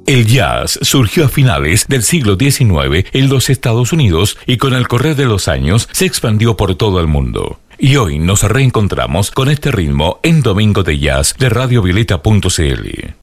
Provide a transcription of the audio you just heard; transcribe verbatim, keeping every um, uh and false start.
El jazz surgió a finales del siglo diecinueve en los Estados Unidos y con el correr de los años se expandió por todo el mundo. Y hoy nos reencontramos con este ritmo en Domingo de Jazz de Radio Violeta punto c l.